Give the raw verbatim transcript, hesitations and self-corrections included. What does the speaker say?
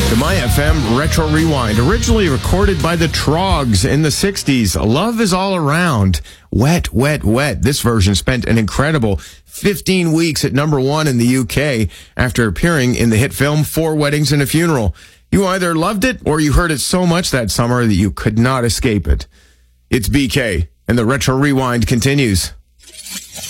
The My F M Retro Rewind, originally recorded by the Trogs in the sixties. Love is All Around. Wet, wet, wet. This version spent an incredible fifteen weeks at number one in the U K after appearing in the hit film Four Weddings and a Funeral. You either loved it or you heard it so much that summer that you could not escape it. It's B K, and the Retro Rewind continues.